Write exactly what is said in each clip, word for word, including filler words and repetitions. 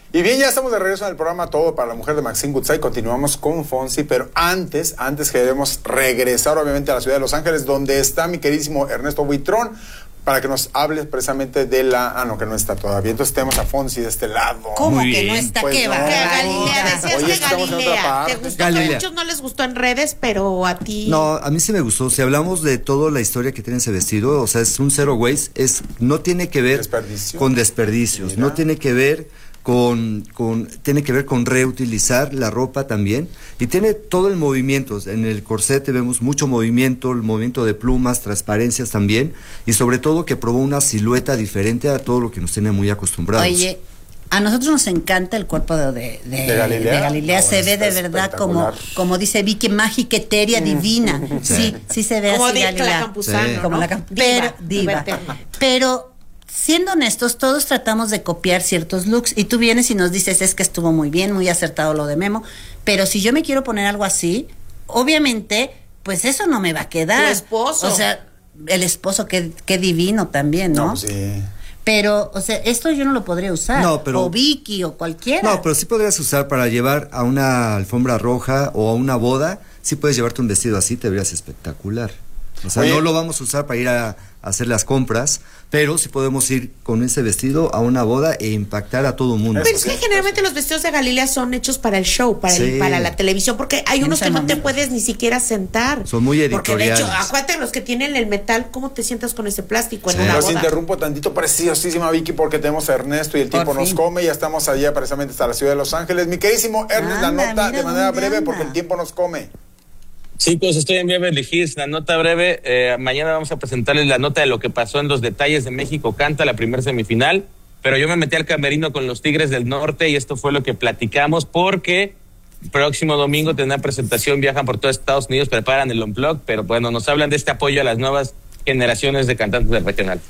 Y bien, ya estamos de regreso en el programa Todo para la Mujer de Maxine Goodside. Continuamos con Fonsi, pero antes, antes queremos regresar obviamente a la ciudad de Los Ángeles, donde está mi queridísimo Ernesto Buitrón, para que nos hable precisamente de la... Ah, no, que no está todavía. Entonces tenemos a Fonsi de este lado. ¿Cómo Muy que bien. no está? Pues ¿Qué no, va? Galilea, decías Oye, que estamos en otra Galilea. parte. Te gustó, Galilea. que a muchos no les gustó en redes, pero a ti... No, a mí sí me gustó. Si hablamos de toda la historia que tiene ese vestido, o sea, es un zero waste, es, no tiene que ver Desperdicio. con desperdicios, Mira. no tiene que ver con, con, tiene que ver con reutilizar la ropa también, y tiene todo el movimiento. En el corsete vemos mucho movimiento, el movimiento de plumas, transparencias también, y sobre todo que probó una silueta diferente a todo lo que nos tiene muy acostumbrados. Oye, a nosotros nos encanta el cuerpo de, de, de, ¿De Galilea? de Galilea. No, Se ve de verdad como, como dice Vicky, mágica, etérea, divina. Sí, sí, sí se ve como así de, Galilea. la Campuzano, Sí. ¿no? Como la Camp- pero, diva. Pero siendo honestos, todos tratamos de copiar ciertos looks, y tú vienes y nos dices, es que estuvo muy bien, muy acertado lo de Memo, pero si yo me quiero poner algo así, obviamente, pues eso no me va a quedar. Tu esposo. O sea, el esposo, qué, qué divino también, ¿no? No, sí. Pero, o sea, esto yo no lo podría usar. No, pero- o Vicky, o cualquiera. No, pero sí podrías usar para llevar a una alfombra roja o a una boda. Sí puedes llevarte un vestido así, te verías espectacular. O sea, Oye. no lo vamos a usar para ir a, a hacer las compras, pero sí podemos ir con ese vestido a una boda e impactar a todo el mundo. Pero es que generalmente los vestidos de Galilea son hechos para el show, para, el- Sí. para la televisión, porque hay En unos ese que no te momento. puedes ni siquiera sentar. Son muy Porque de hecho, editoriales. acuérdate, los que tienen el metal, ¿cómo te sientas con ese plástico en Sí. una Los boda? interrumpo tantito, preciosísima Vicky, porque tenemos a Ernesto y el Por tiempo nos fin. come. Ya estamos allá precisamente hasta la ciudad de Los Ángeles. Mi queridísimo Ernest, la Anda, nota mira de manera dónde breve, anda. porque el tiempo nos come. Chicos, estoy en Beverly Hills, la nota breve. Eh, mañana vamos a presentarles la nota de lo que pasó en los detalles de México Canta, la primera semifinal. Pero yo me metí al camerino con los Tigres del Norte y esto fue lo que platicamos, porque próximo domingo tendrán presentación, viajan por todo Estados Unidos, preparan el Unplugged, pero bueno, nos hablan de este apoyo a las nuevas generaciones de cantantes del regional.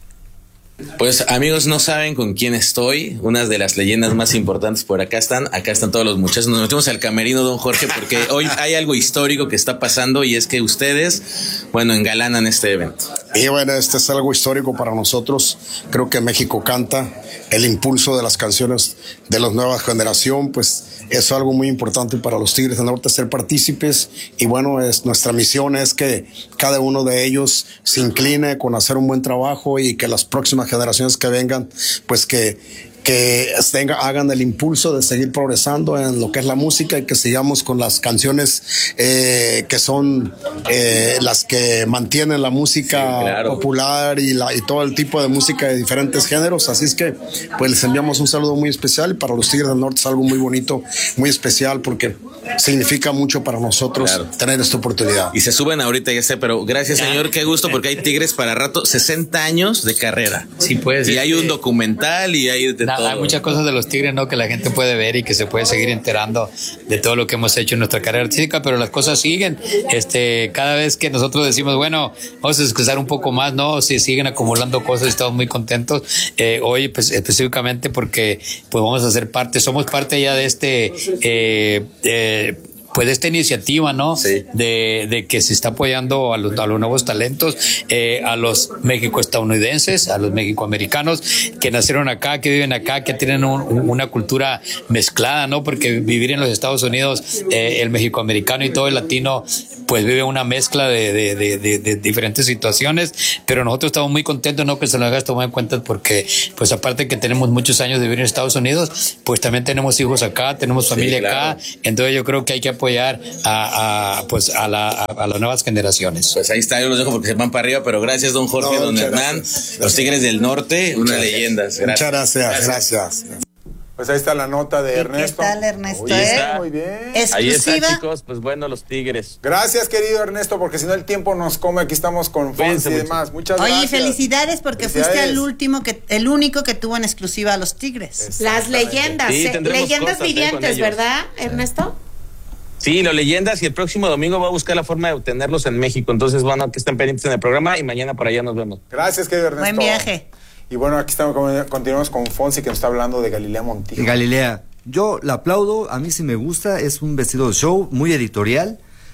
Pues amigos, no saben con quién estoy. Unas de las leyendas más importantes por acá están. Acá están todos los muchachos. Nos metimos al camerino, don Jorge, porque hoy hay algo histórico que está pasando, y es que ustedes, bueno, engalanan este evento. Y bueno, este es algo histórico para nosotros. Creo que México Canta, el impulso de las canciones de la nueva generación, pues es algo muy importante para los Tigres del Norte ser partícipes. Y bueno, es, nuestra misión es que cada uno de ellos se incline con hacer un buen trabajo, y que las próximas generaciones que vengan, pues que que tenga, hagan el impulso de seguir progresando en lo que es la música, y que sigamos con las canciones eh, que son eh, las que mantienen la música Sí, claro. popular y, la, y todo el tipo de música de diferentes géneros. Así es que pues les enviamos un saludo muy especial, y para los Tigres del Norte es algo muy bonito, muy especial, porque significa mucho para nosotros Claro. tener esta oportunidad. Y se suben ahorita, ya sé, pero gracias, señor, qué gusto, porque hay Tigres para rato, sesenta años de carrera. Sí, pues. Y hay este, un documental y hay de na- todo. Hay muchas cosas de los Tigres, ¿no?, que la gente puede ver y que se puede seguir enterando de todo lo que hemos hecho en nuestra carrera artística, pero las cosas siguen. Este, cada vez que nosotros decimos, bueno, vamos a descansar un poco más, ¿no? Si siguen acumulando cosas, estamos muy contentos. Eh, hoy, pues, específicamente porque, pues, vamos a ser parte, somos parte ya de este, eh, eh, pues de esta iniciativa, ¿no? Sí. De, de que se está apoyando a los, a los nuevos talentos, eh, a los México-estadounidenses, a los México-americanos que nacieron acá, que viven acá, que tienen un, una cultura mezclada, ¿no? Porque vivir en los Estados Unidos, eh, el México-americano y todo el latino, pues vive una mezcla de, de, de, de, de diferentes situaciones, pero nosotros estamos muy contentos, ¿no?, que se nos haga tomar en cuenta, porque, pues aparte que tenemos muchos años de vivir en Estados Unidos, pues también tenemos hijos acá, tenemos familia Sí, claro. acá, entonces yo creo que hay que apoyar a, a pues a, la, a, a las nuevas generaciones. Pues ahí está, yo los dejo porque se van para arriba, pero gracias, don Jorge, No, don muchas Hernán, gracias. los Tigres del Norte, una leyenda. Gracias. Muchas gracias, gracias. Pues ahí está la nota de ¿Y qué Ernesto. tal, Ernesto, Oye, eh? está muy bien. Ahí está, Exclusiva. chicos, pues bueno, los Tigres. Gracias, querido Ernesto, porque si no el tiempo nos come. Aquí estamos con Cuídense Fonsi y mucho. demás. Muchas Oye, gracias. felicidades, porque fuiste Felicidades. el último que, el único que tuvo en exclusiva a los Tigres. Las leyendas, Sí, eh, tendremos leyendas cosas, eh, vivientes, con ellos. ¿verdad, Ernesto? Sí, los leyendas, y el próximo domingo voy a buscar la forma de obtenerlos en México. Entonces, bueno, que estén pendientes en el programa y mañana por allá nos vemos. Gracias, querido Ernesto. Buen viaje. Y bueno, aquí estamos, continuamos con Fonsi, que nos está hablando de Galilea Montijo. Galilea, yo la aplaudo, a mí sí me gusta, es un vestido de show muy editorial,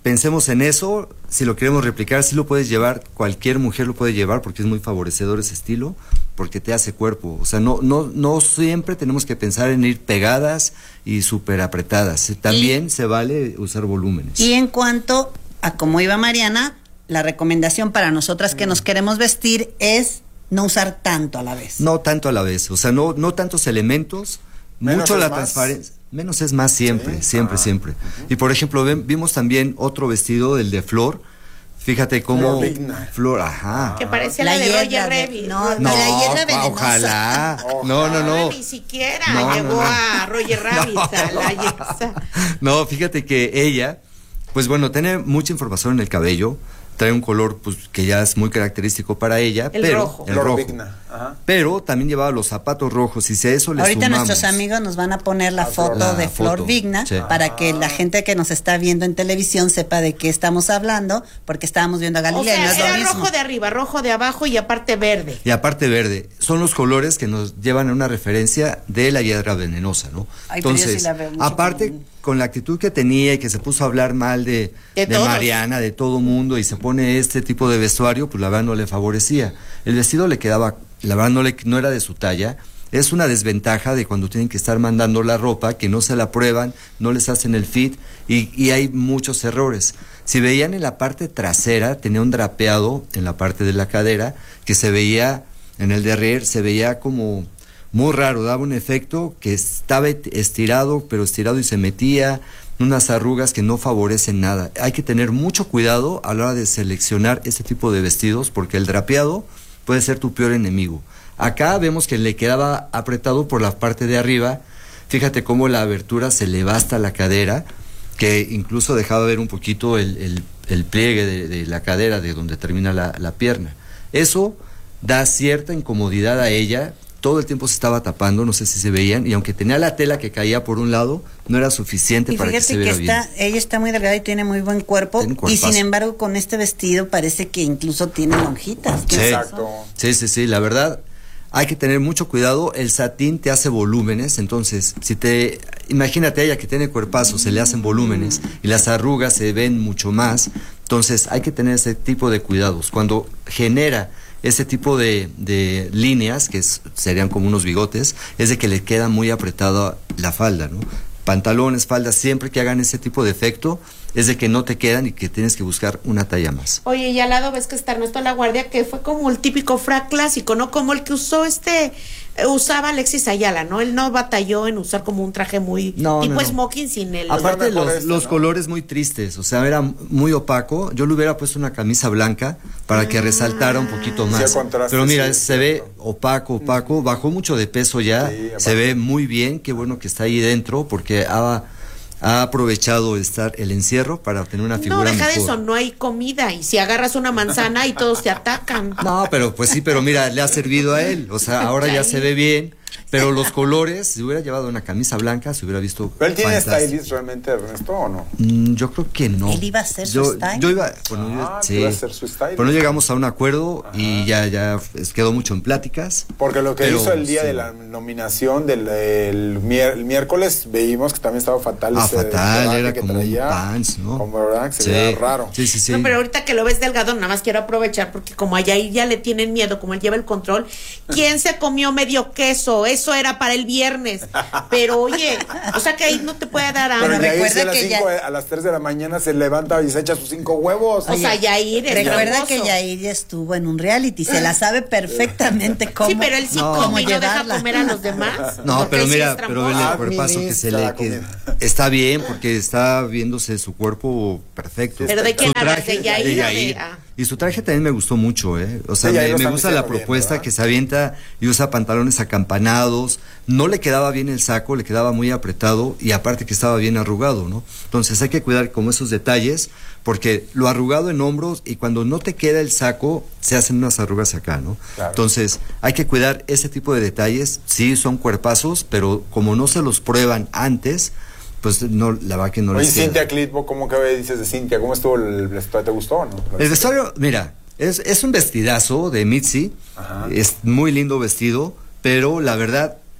pensemos en eso, si lo queremos replicar, sí lo puedes llevar, cualquier mujer lo puede llevar porque es muy favorecedor ese estilo, porque te hace cuerpo. O sea, no, no, no siempre tenemos que pensar en ir pegadas y súper apretadas. También y, se vale usar volúmenes. Y en cuanto a cómo iba Mariana, la recomendación para nosotras que nos queremos vestir es no usar tanto a la vez. No tanto a la vez, o sea, no, no tantos elementos, menos mucho la más. transparencia. Menos es más siempre, sí. siempre, ah. siempre. Uh-huh. Y por ejemplo, ven, vimos también otro vestido, el de Flor. Fíjate cómo Flor, Flor ajá. Que parecía la, la de Roger Rabbit. No, no, la hiedra venenosa. Ojalá. No, no, no. Ni siquiera no, llegó no, no. a Roger Rabbit. No. A la hiedra. No, fíjate que ella, pues bueno, tiene mucha información en el cabello. Trae un color pues que ya es muy característico para ella, el pero rojo. el rojo. Ajá. Pero también llevaba los zapatos rojos y si a eso le ahorita sumamos, nuestros amigos nos van a poner la, la foto la de Flor foto. Vigna sí. para que la gente que nos está viendo en televisión sepa de qué estamos hablando, porque estábamos viendo a Galilea. O sea, no es era lo mismo. rojo de arriba, rojo de abajo y aparte verde. Y aparte verde. Son los colores que nos llevan a una referencia de la hiedra venenosa, ¿no? Ay, entonces, sí la veo mucho aparte con... con la actitud que tenía y que se puso a hablar mal de, de, de Mariana, de todo mundo, y se pone este tipo de vestuario, pues la verdad no le favorecía. El vestido le quedaba, la verdad no, le, no era de su talla. Es una desventaja de cuando tienen que estar mandando la ropa, que no se la prueban, no les hacen el fit, y, y hay muchos errores. Si veían en la parte trasera, tenía un drapeado en la parte de la cadera, que se veía, en el derrière, se veía como... muy raro, daba un efecto que estaba estirado, pero estirado y se metía, unas arrugas que no favorecen nada. Hay que tener mucho cuidado a la hora de seleccionar este tipo de vestidos, porque el drapeado puede ser tu peor enemigo. Acá vemos que le quedaba apretado por la parte de arriba, fíjate cómo la abertura se le va hasta la cadera, que incluso dejaba ver un poquito el, el, el pliegue de, de la cadera, de donde termina la, la pierna. Eso da cierta incomodidad a ella. Todo el tiempo se estaba tapando, no sé si se veían, y aunque tenía la tela que caía por un lado, no era suficiente y para que se que viera está, bien. Ella está muy delgada y tiene muy buen cuerpo, y sin embargo con este vestido parece que incluso tiene lonjitas. Sí. Exacto. Sí, sí, sí, la verdad hay que tener mucho cuidado. El satín te hace volúmenes, entonces si te, imagínate a ella que tiene cuerpazo, se le hacen volúmenes y las arrugas se ven mucho más, entonces hay que tener ese tipo de cuidados. Cuando genera ese tipo de, de líneas, que es, serían como unos bigotes, es de que le queda muy apretada la falda, ¿no? Pantalones, faldas, siempre que hagan ese tipo de efecto, es de que no te quedan y que tienes que buscar una talla más. Oye, y al lado ves que está Ernesto La Guardia, que fue como el típico frac clásico, ¿no? Como el que usó este, eh, usaba Alexis Ayala, ¿no? Él no batalló en usar como un traje muy no, tipo no, no. smoking sin el... Aparte los, este, los ¿no? colores muy tristes, o sea, era muy opaco. Yo le hubiera puesto una camisa blanca para que resaltara un poquito más. Sí, contraste, pero mira, sí, se ve opaco, opaco, bajó mucho de peso ya, sí, se ve muy bien, qué bueno que está ahí dentro, porque ha, ha aprovechado estar el encierro para obtener una figura No, deja mejor. de eso, no hay comida, y si agarras una manzana y todos te atacan. No, pero pues sí, pero mira, le ha servido a él, o sea, ahora ya se ve bien. Pero los colores, si hubiera llevado una camisa blanca, se hubiera visto. ¿Pero él tiene fantástico. stylist realmente, Ernesto, o no? Mm, yo creo que no. Él iba a ser yo, su stylist. Yo iba, bueno, Ah, yo, sí. iba a ser su stylist. Pero no llegamos a un acuerdo. Ajá. Y ya, ya quedó mucho en pláticas. Porque lo que pero, hizo el día sí. de la nominación del el, mier, el miércoles, veíamos que también estaba fatal. Ah, ese fatal, era que como traía, un pants, ¿no? Como verdad, que se sí. veía raro. Sí, sí, sí. No, pero ahorita que lo ves delgado, nada más quiero aprovechar, porque como allá ahí ya le tienen miedo, como él lleva el control, ¿quién se comió medio queso? Eso era para el viernes. Pero oye, o sea que ahí no te puede dar hambre. Pero Yair, recuerda si a, las que cinco, ya... a las tres de la mañana se levanta y se echa sus cinco huevos. O sea, Yair es recuerda hermoso. que Yair ya estuvo en un reality, se la sabe perfectamente cómo. Sí, pero él sí No. come y no deja llevarla. comer a los demás. No, porque pero él sí mira, es pero tramposo. vele el Ah, cuerpazo que se ministra, le la que comida. está bien porque está viéndose su cuerpo perfecto. Pero ¿de quién Su hablas? traje- ¿De Yair o de- Yair. ah? Y su traje también me gustó mucho, ¿eh? O sea, Sí, Yair me, lo me está gusta la luciendo bien, propuesta ¿verdad? que se avienta y usa pantalones acampanados. No le quedaba bien el saco, le quedaba muy apretado y aparte que estaba bien arrugado, ¿no? Entonces hay que cuidar como esos detalles porque lo arrugado en hombros y cuando no te queda el saco se hacen unas arrugas acá, ¿no? Claro. Entonces hay que cuidar ese tipo de detalles. Sí, son cuerpazos, pero como no se los prueban antes, pues no, la verdad que no Oye, les queda. Cintia Clitbo, ¿cómo que dices de Cintia? ¿Cómo estuvo el vestuario? ¿Te gustó o no? El vestuario, mira, es, es un vestidazo de Mitzi, Ajá. es muy lindo vestido, pero la verdad,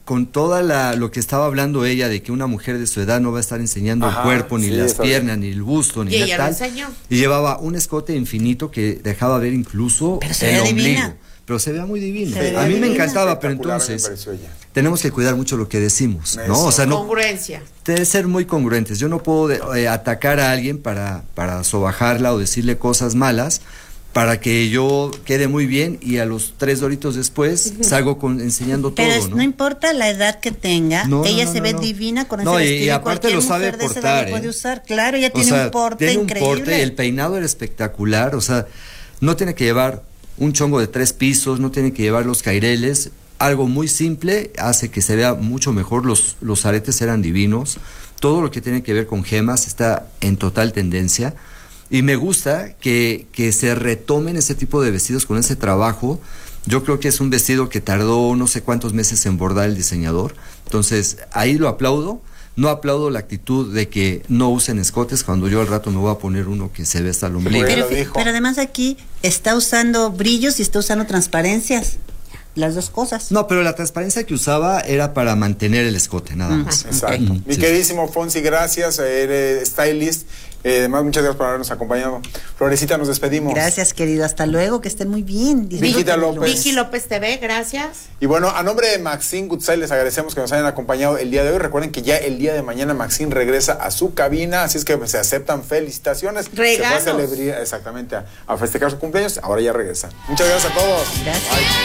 con toda la, lo que estaba hablando ella de que una mujer de su edad no va a estar enseñando Ajá, el cuerpo, ni sí, las está piernas, bien. ni el busto, ni Y la ella tal. lo enseñó. Y llevaba un escote infinito que dejaba ver incluso Pero se el veía ombligo. divina. Pero se veía muy divina. Se veía A mí me divina. encantaba, pero Espectacular, me entonces pareció ella. tenemos que cuidar mucho lo que decimos, Eso. ¿no? O sea, no Congruencia. debe ser muy congruentes. Yo no puedo de- eh, atacar a alguien para, para sobajarla o decirle cosas malas para que yo quede muy bien y a los tres doritos después salgo con, enseñando Pero todo, es- ¿no? no importa la edad que tenga, No, no, ella no, se no, ve no. divina con No, ese y- y vestido. aparte cualquier lo sabe mujer de esa edad portar, lo puede ¿eh? usar. Claro, ella O tiene sea, un porte tiene un increíble. porte, el peinado era espectacular, o sea, no tiene que llevar un chongo de tres pisos, no tiene que llevar los caireles, algo muy simple hace que se vea mucho mejor, los, los aretes eran divinos, todo lo que tiene que ver con gemas está en total tendencia, y me gusta que, que se retomen ese tipo de vestidos con ese trabajo. Yo creo que es un vestido que tardó no sé cuántos meses en bordar el diseñador, entonces ahí lo aplaudo. No aplaudo la actitud de que no usen escotes cuando yo al rato me voy a poner uno que se ve hasta el ombligo. Muy bien. Pero, lo fi- dijo. pero además aquí está usando brillos y está usando transparencias. Las dos cosas. No, pero la transparencia que usaba era para mantener el escote, nada más. Exacto. Mm, Mi sí. queridísimo Fonsi, gracias. Eres stylist. Eh, además, muchas gracias por habernos acompañado. Florecita, nos despedimos. Gracias, querido. Hasta luego. Que estén muy bien. Viquita Disfrútenlo. López. Vicky López T V, gracias. Y bueno, a nombre de Maxine Goodside les agradecemos que nos hayan acompañado el día de hoy. Recuerden que ya el día de mañana Maxine regresa a su cabina, así es que se aceptan felicitaciones. Regalos. Se fue a celebrar, exactamente, a, a festejar su cumpleaños. Ahora ya regresa. Muchas gracias a todos. Gracias. Bye.